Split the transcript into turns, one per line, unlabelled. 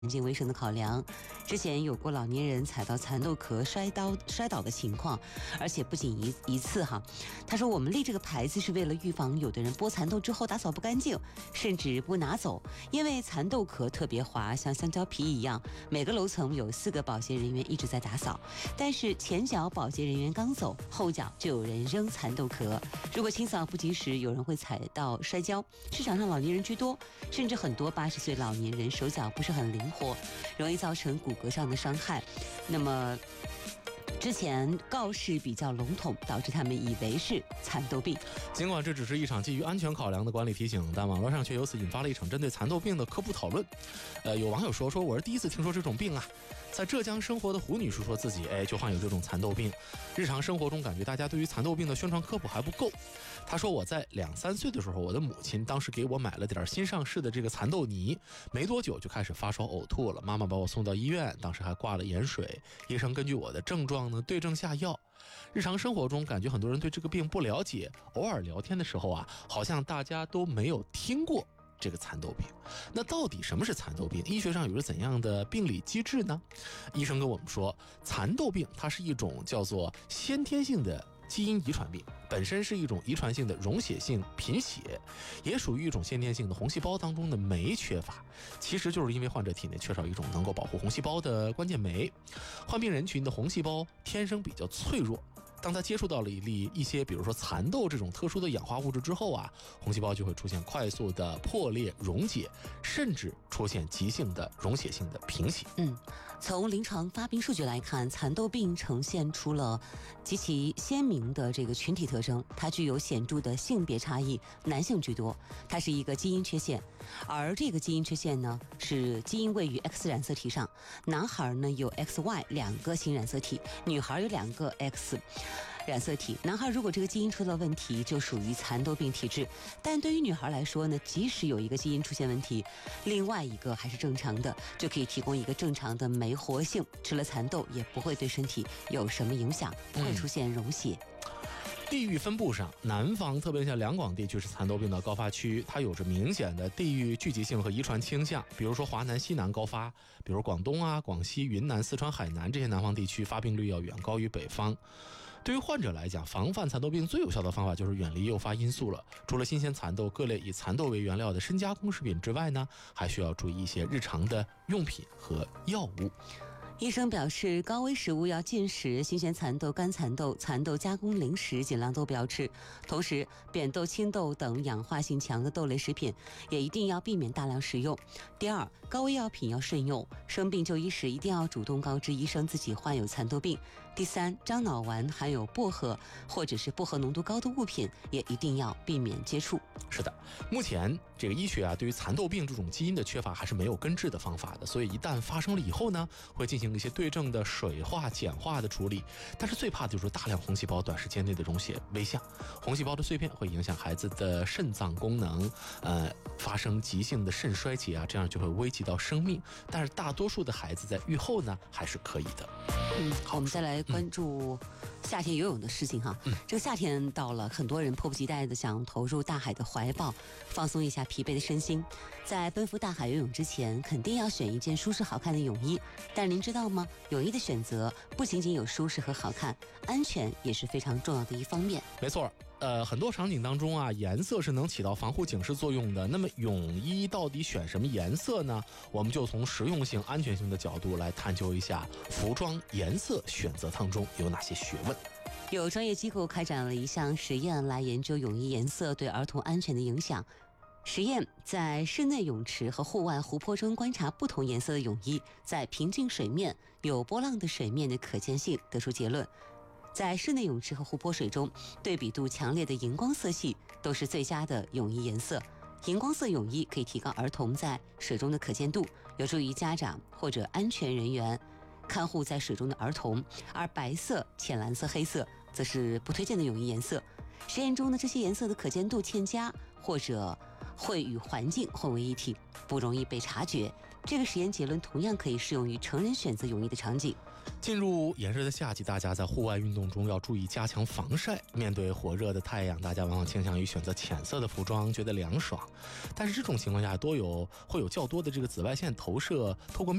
环境卫生的考量。之前有过老年人踩到蚕豆壳摔倒的情况，而且不仅一次哈。他说我们立这个牌子是为了预防有的人剥蚕豆之后打扫不干净，甚至不拿走，因为蚕豆壳特别滑，像香蕉皮一样。每个楼层有4个保洁人员一直在打扫，但是前脚保洁人员刚走，后脚就有人扔蚕豆壳。如果清扫不及时，有人会踩到摔跤。市场上老年人居多，甚至很多80岁老年人手脚不是很灵活，容易造成骨骼上的伤害。那么之前告示比较笼统，导致他们以为是蚕豆病。
尽管这只是一场基于安全考量的管理提醒，但网络上却由此引发了一场针对蚕豆病的科普讨论。有网友说我是第一次听说这种病啊。在浙江生活的胡女士说自己就患有这种蚕豆病。日常生活中感觉大家对于蚕豆病的宣传科普还不够。她说我在2、3岁的时候，我的母亲当时给我买了点新上市的这个蚕豆泥，没多久就开始发烧呕吐了，妈妈把我送到医院，当时还挂了盐水，医生根据我的症状呢对症下药。日常生活中感觉很多人对这个病不了解，偶尔聊天的时候啊，好像大家都没有听过这个蚕豆病。那到底什么是蚕豆病？医学上有着怎样的病理机制呢？医生跟我们说，蚕豆病它是一种叫做先天性的基因遗传病，本身是一种遗传性的溶血性贫血，也属于一种先天性的红细胞当中的酶缺乏，其实就是因为患者体内缺少一种能够保护红细胞的关键酶。患病人群的红细胞天生比较脆弱，当它接触到了一些比如说蚕豆这种特殊的氧化物质之后啊，红细胞就会出现快速的破裂溶解，甚至出现急性的溶血性的贫血。
从临床发病数据来看，蚕豆病呈现出了极其鲜明的这个群体特征，它具有显著的性别差异，男性居多，它是一个基因缺陷。而这个基因缺陷呢，是基因位于 X 染色体上，男孩呢有 XY2个新染色体，女孩有2个 X染色体。男孩如果这个基因出了问题，就属于蚕豆病体质，但对于女孩来说呢，即使有一个基因出现问题，另外一个还是正常的，就可以提供一个正常的酶活性，吃了蚕豆也不会对身体有什么影响，不会出现溶血。
地域分布上，南方特别像两广地区是蚕豆病的高发区，它有着明显的地域聚集性和遗传倾向。比如说华南、西南高发，比如广东啊、广西、云南、四川、海南这些南方地区发病率要远高于北方。对于患者来讲，防范蚕豆病最有效的方法就是远离诱发因素了。除了新鲜蚕豆、各类以蚕豆为原料的深加工食品之外呢，还需要注意一些日常的用品和药物。
医生表示，高危食物要禁食，新鲜蚕豆、干蚕豆、蚕豆加工零食尽量都不要吃。同时，扁豆、青豆等氧化性强的豆类食品也一定要避免大量食用。第二，高危药品要慎用，生病就医时一定要主动告知医生自己患有蚕豆病。第三，樟脑丸含有薄荷或者是薄荷浓度高的物品也一定要避免接触。
是的，目前这个医学啊，对于蚕豆病这种基因的缺乏还是没有根治的方法的，所以一旦发生了以后呢，会进行一些对症的水化、碱化的处理。但是最怕的就是大量红细胞短时间内的溶血危象，红细胞的碎片会影响孩子的肾脏功能，发生急性的肾衰竭啊，这样就会危及到生命。但是大多数的孩子在愈后呢，还是可以的。
好，我们再来关注夏天游泳的事情哈。这个夏天到了，很多人迫不及待的想投入大海的怀抱，放松一下疲惫的身心。在奔赴大海游泳之前，肯定要选一件舒适好看的泳衣。但您知道吗？泳衣的选择不仅仅有舒适和好看，安全也是非常重要的一方面。
没错。很多场景当中啊，颜色是能起到防护警示作用的。那么泳衣到底选什么颜色呢？我们就从实用性、安全性的角度来探究一下服装颜色选择当中有哪些学问。
有专业机构开展了一项实验来研究泳衣颜色对儿童安全的影响。实验在室内泳池和户外湖泊中观察不同颜色的泳衣在平静水面、有波浪的水面的可见性，得出结论。在室内泳池和湖泊水中，对比度强烈的荧光色系都是最佳的泳衣颜色。荧光色泳衣可以提高儿童在水中的可见度，有助于家长或者安全人员看护在水中的儿童，而白色、浅蓝色、黑色则是不推荐的泳衣颜色。实验中呢，这些颜色的可见度欠佳，或者会与环境混为一体，不容易被察觉， 这个实验结论同样可以适用于成人选择泳衣的场景。
进入炎热的夏季，大家在户外运动中要注意加强防晒。面对火热的太阳，大家往往倾向于选择浅色的服装，觉得凉爽。但是这种情况下会有较多的这个紫外线投射，透过